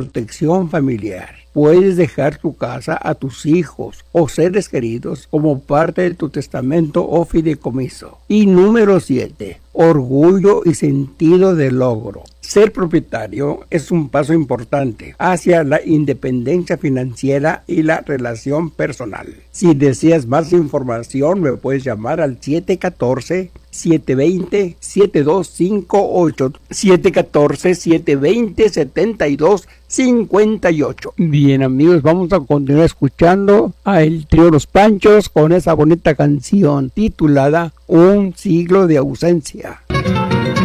protección familiar. Puedes dejar tu casa a tus hijos o seres queridos como parte de tu testamento o fideicomiso. Y número 7. Orgullo y sentido de logro. Ser propietario es un paso importante hacia la independencia financiera y la relación personal. Si deseas más información, me puedes llamar al 714-720-7258. 714-720-7258. Bien, amigos, vamos a continuar escuchando a el trío Los Panchos con esa bonita canción titulada Un siglo de ausencia.